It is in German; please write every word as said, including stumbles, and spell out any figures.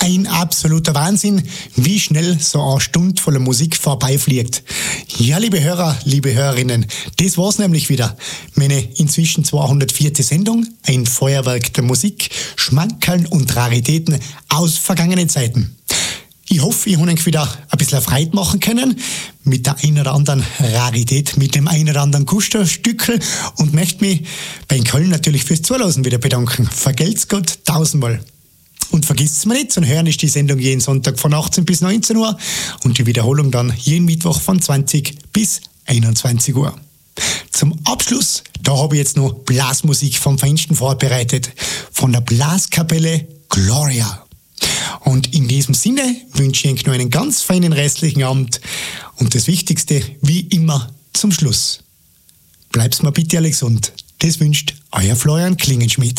Ein absoluter Wahnsinn, wie schnell so eine Stunde voller Musik vorbeifliegt. Ja, liebe Hörer, liebe Hörerinnen, das war's nämlich wieder. Meine inzwischen zweihundertvierte Sendung, ein Feuerwerk der Musik, Schmankerln und Raritäten aus vergangenen Zeiten. Ich hoffe, ich habe euch wieder ein bisschen Freude machen können mit der ein oder anderen Rarität, mit dem ein oder anderen Gusterstückel und möchte mich bei Köln natürlich fürs Zuhören wieder bedanken. Vergelt's Gott tausendmal. Und vergisst es mir nicht, zu hören ist die Sendung jeden Sonntag von achtzehn bis neunzehn Uhr und die Wiederholung dann jeden Mittwoch von zwanzig bis einundzwanzig Uhr. Zum Abschluss, da habe ich jetzt noch Blasmusik vom Feinsten vorbereitet, von der Blaskapelle Gloria. Und in diesem Sinne wünsche ich euch noch einen ganz feinen restlichen Abend und das Wichtigste, wie immer, zum Schluss. Bleibt's mal bitte alle gesund. Das wünscht euer Florian Klingenschmidt.